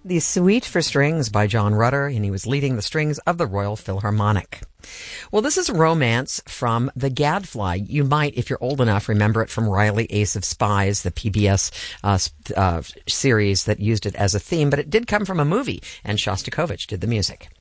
The Suite for Strings by John Rutter, and he was leading the strings of the Royal Philharmonic. Well, this is Romance from The Gadfly. You might, if you're old enough, remember it from Riley Ace of Spies, the PBS series that used it as a theme, but it did come from a movie, and Shostakovich did the music.